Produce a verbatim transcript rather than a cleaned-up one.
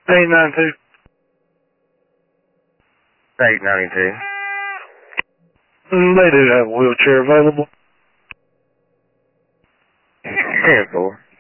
eight nine two. eight ninety-two. Mm, they do have a wheelchair available. ten four.